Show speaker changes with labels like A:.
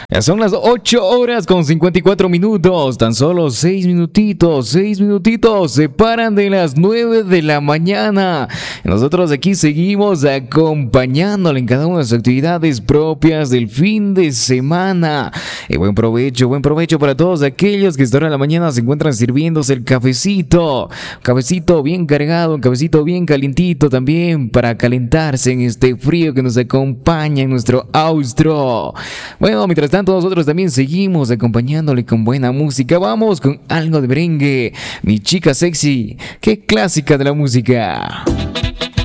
A: Ya son las 8 horas con 54 minutos. Tan solo 6 minutitos separan de las 9 de la mañana. Nosotros aquí seguimos acompañándole en cada una de las actividades propias del fin de semana. Y buen provecho para todos aquellos que esta hora de la mañana se encuentran sirviéndose el cafecito. Cafecito bien cargado, un cafecito bien calientito también para calentarse en este frío que nos acompaña en nuestro austro. Bueno, mientras tanto nosotros también seguimos acompañándole con buena música. Vamos con algo de merengue. Mi chica sexy, qué clásica de la música.